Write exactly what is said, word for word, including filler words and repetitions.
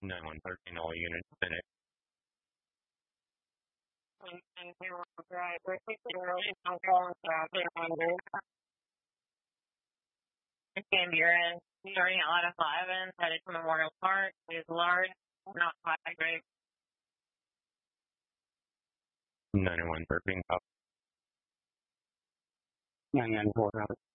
nine one thirteen, all units finished. Ambulance, starting at Line five and headed to Memorial Park, is large, not high grade. nine one thirteen, copy. nine nine four, copy.